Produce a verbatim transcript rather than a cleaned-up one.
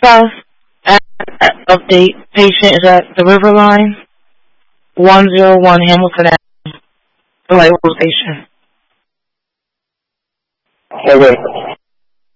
South. Update. Patient is at the River Line, one oh one Hamilton Avenue, the Light Station. Okay.